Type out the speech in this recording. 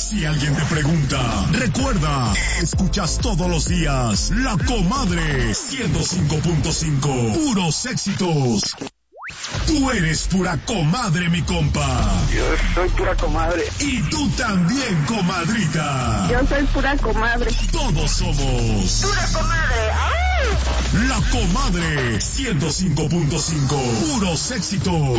Si alguien te pregunta, recuerda, escuchas todos los días La Comadre 105.5, puros éxitos. Tú eres pura comadre, mi compa. Yo soy pura comadre. Y tú también, comadrita. Yo soy pura comadre. Todos somos Pura comadre. ¡Ay! La Comadre 105.5, puros éxitos.